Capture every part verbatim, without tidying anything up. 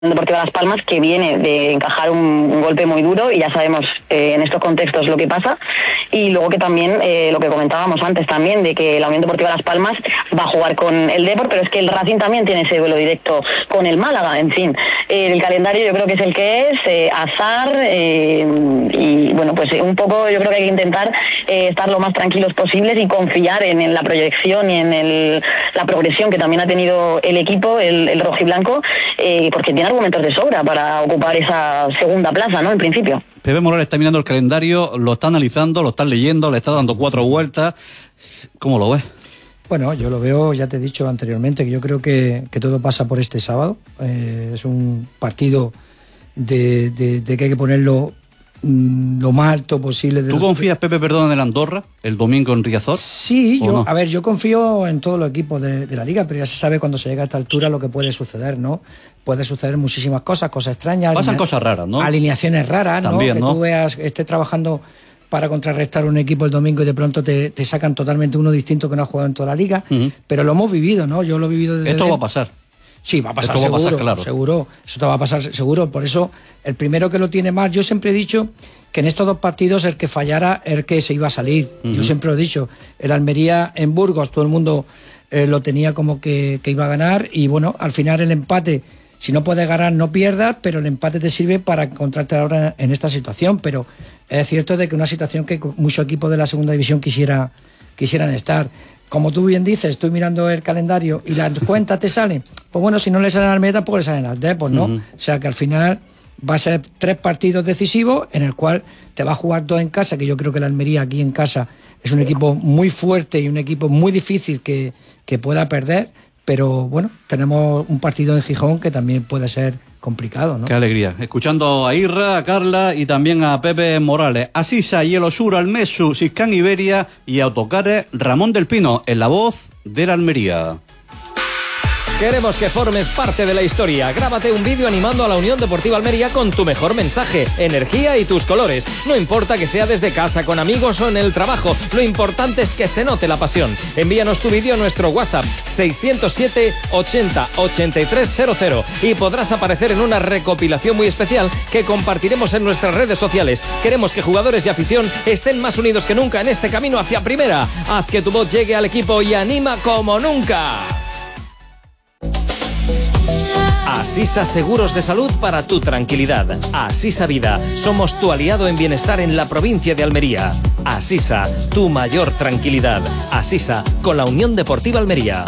Deportiva Las Palmas, que viene de encajar un, un golpe muy duro y ya sabemos eh, en estos contextos lo que pasa, y luego que también eh, lo que comentábamos antes también de que la Unión Deportiva Las Palmas va a jugar con el Depor, pero es que el Racing también tiene ese duelo directo con el Málaga. En fin, eh, el calendario yo creo que es el que es, eh, azar, eh, y bueno, pues un poco yo creo que hay que intentar eh, estar lo más tranquilos posibles y confiar en, en la proyección y en el, la progresión que también ha tenido el equipo, el, el rojiblanco, eh, porque tiene argumentos de sobra para ocupar esa segunda plaza, ¿no? En principio. Pepe Morales está mirando el calendario, lo está analizando, lo está leyendo, le está dando cuatro vueltas. ¿Cómo lo ves? Bueno, yo lo veo, ya te he dicho anteriormente, que yo creo que, que todo pasa por este sábado. Eh, es un partido de, de, de que hay que ponerlo lo más alto posible. De ¿Tú los... confías, Pepe, perdón, en el Andorra el domingo en Riazor? Sí, yo, no? a ver, yo confío en todos los equipos de, de la liga, pero ya se sabe cuando se llega a esta altura lo que puede suceder, ¿no? Puede suceder muchísimas cosas, cosas extrañas. Pasan alinea... cosas raras, ¿no? Alineaciones raras, También, ¿no? Que ¿no? tú veas, estés trabajando para contrarrestar un equipo el domingo y de pronto te, te sacan totalmente uno distinto que no ha jugado en toda la liga, uh-huh. Pero lo hemos vivido, ¿no? Yo lo he vivido desde... Esto va a pasar. Sí, va a pasar, Esto va seguro, a pasar, claro. seguro, eso te va a pasar seguro, por eso el primero que lo tiene más, yo siempre he dicho que en estos dos partidos el que fallara es el que se iba a salir, uh-huh. Yo siempre lo he dicho, el Almería en Burgos, todo el mundo eh, lo tenía como que, que iba a ganar y bueno, al final el empate, si no puedes ganar no pierdas, pero el empate te sirve para encontrarte ahora en esta situación, pero es cierto de que una situación que muchos equipos de la segunda división quisiera, quisieran estar. Como tú bien dices, estoy mirando el calendario y las cuentas te salen. Pues bueno, si no le salen al Almería, tampoco le salen al Depor, ¿no? Uh-huh. O sea que al final va a ser tres partidos decisivos en el cual te va a jugar dos en casa, que yo creo que el Almería aquí en casa es un equipo muy fuerte y un equipo muy difícil que, que pueda perder, pero bueno, tenemos un partido en Gijón que también puede ser complicado, ¿no? Qué alegría. Escuchando a Irra, a Carla y también a Pepe Morales. Asisa, Hielo Sur, Almesu, Siscán Iberia y Autocares Ramón del Pino, en la voz de la Almería. Queremos que formes parte de la historia. Grábate un vídeo animando a la Unión Deportiva Almería con tu mejor mensaje, energía y tus colores. No importa que sea desde casa, con amigos o en el trabajo, lo importante es que se note la pasión. Envíanos tu vídeo a nuestro WhatsApp seiscientos siete ochenta ochenta y tres cero cero y podrás aparecer en una recopilación muy especial que compartiremos en nuestras redes sociales. Queremos que jugadores y afición estén más unidos que nunca en este camino hacia primera. Haz que tu voz llegue al equipo y anima como nunca. Asisa Seguros de Salud para tu tranquilidad. Asisa Vida, somos tu aliado en bienestar en la provincia de Almería. Asisa, tu mayor tranquilidad. Asisa, con la Unión Deportiva Almería.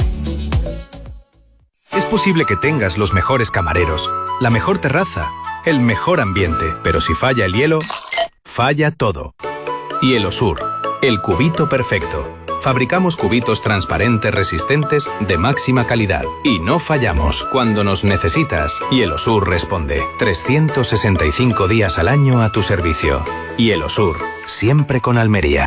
Es posible que tengas los mejores camareros, la mejor terraza, el mejor ambiente, pero si falla el hielo, falla todo. Hielo Sur, el cubito perfecto. Fabricamos cubitos transparentes resistentes de máxima calidad. Y no fallamos. Cuando nos necesitas, Hielo Sur responde. trescientos sesenta y cinco días al año a tu servicio. Hielo Sur, siempre con Almería.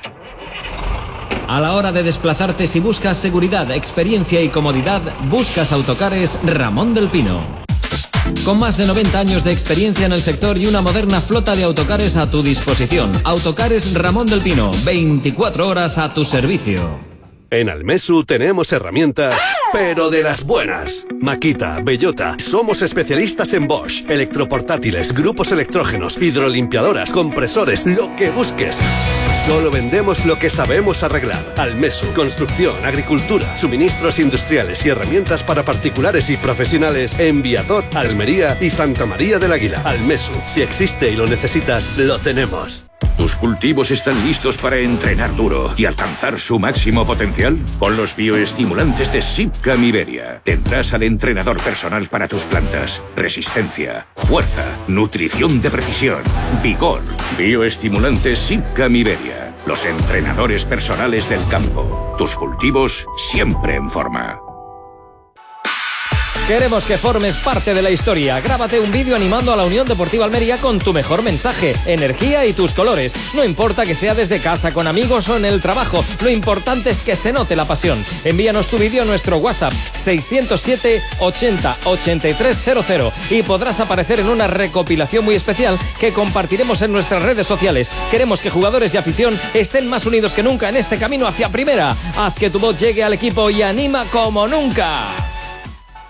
A la hora de desplazarte, si buscas seguridad, experiencia y comodidad, buscas Autocares Ramón del Pino. Con más de noventa años de experiencia en el sector y una moderna flota de autocares a tu disposición. Autocares Ramón del Pino, veinticuatro horas a tu servicio. En Almesu tenemos herramientas, pero de las buenas. Makita, Bellota, somos especialistas en Bosch, electroportátiles, grupos electrógenos, hidrolimpiadoras, compresores, lo que busques. Solo vendemos lo que sabemos arreglar. Almesu, construcción, agricultura, suministros industriales y herramientas para particulares y profesionales en Viator, Almería y Santa María del Águila. Almesu, si existe y lo necesitas, lo tenemos. ¿Tus cultivos están listos para entrenar duro y alcanzar su máximo potencial? Con los bioestimulantes de Sipcam Iberia tendrás al entrenador personal para tus plantas. Resistencia, fuerza, nutrición de precisión, vigor. Bioestimulantes Sipcam Iberia. Los entrenadores personales del campo. Tus cultivos siempre en forma. Queremos que formes parte de la historia. Grábate un vídeo animando a la Unión Deportiva Almería con tu mejor mensaje, energía y tus colores. No importa que sea desde casa, con amigos o en el trabajo, lo importante es que se note la pasión. Envíanos tu vídeo a nuestro WhatsApp seiscientos siete ochenta ochenta y tres cero cero y podrás aparecer en una recopilación muy especial que compartiremos en nuestras redes sociales. Queremos que jugadores y afición estén más unidos que nunca en este camino hacia primera. Haz que tu voz llegue al equipo y anima como nunca.